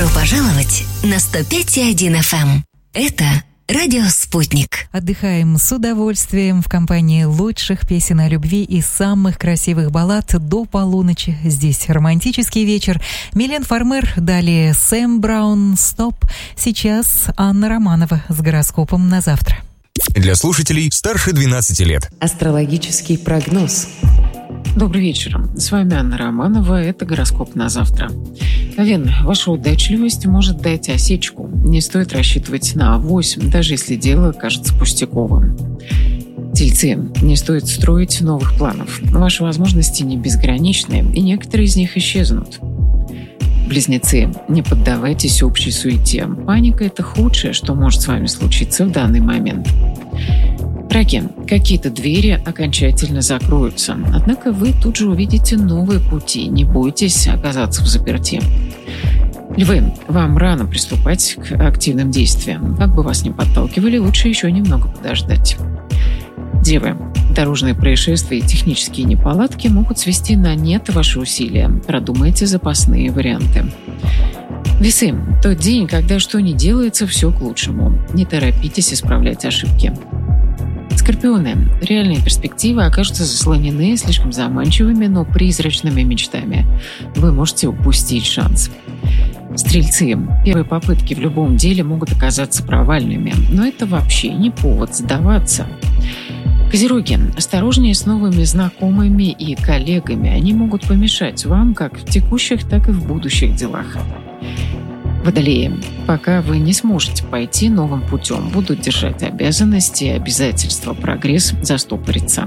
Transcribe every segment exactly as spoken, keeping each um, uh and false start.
Добро пожаловать на сто пять и один эф эм. Это Радио Спутник. Отдыхаем с удовольствием в компании лучших песен о любви и самых красивых баллад до полуночи. Здесь романтический вечер. Милен Фармер, далее Сэм Браун, «Стоп». Сейчас Анна Романова с гороскопом на завтра. Для слушателей старше двенадцати лет. Астрологический прогноз. Добрый вечер. С вами Анна Романова. Это гороскоп на завтра. Овен, ваша удачливость может дать осечку. Не стоит рассчитывать на авось, даже если дело кажется пустяковым. Тельцы, не стоит строить новых планов. Ваши возможности не безграничны, и некоторые из них исчезнут. Близнецы, не поддавайтесь общей суете. Паника – это худшее, что может с вами случиться в данный момент. Раки, какие-то двери окончательно закроются, однако вы тут же увидите новые пути, не бойтесь оказаться в заперти. Львы, вам рано приступать к активным действиям. Как бы вас ни подталкивали, лучше еще немного подождать. Девы, дорожные происшествия и технические неполадки могут свести на нет ваши усилия. Продумайте запасные варианты. Весы, тот день, когда что ни делается, все к лучшему. Не торопитесь исправлять ошибки. Скорпионы. Реальные перспективы окажутся заслонены слишком заманчивыми, но призрачными мечтами. Вы можете упустить шанс. Стрельцы. Первые попытки в любом деле могут оказаться провальными, но это вообще не повод сдаваться. Козероги. Осторожнее с новыми знакомыми и коллегами. Они могут помешать вам как в текущих, так и в будущих делах. Водолеи. Пока вы не сможете пойти новым путем, будут держать обязанности и обязательства, прогресс застопорится.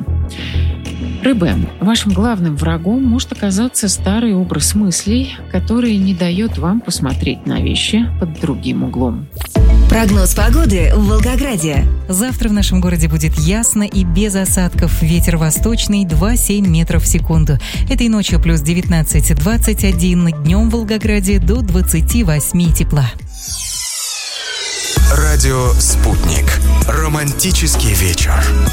Рыбы. Вашим главным врагом может оказаться старый образ мыслей, который не дает вам посмотреть на вещи под другим углом. Прогноз погоды в Волгограде. Завтра в нашем городе будет ясно и без осадков. Ветер восточный два целых семь десятых метров в секунду. Этой ночью плюс девятнадцать - двадцать один. Днем в Волгограде до двадцати восьми тепла. Радио «Спутник». Романтический вечер.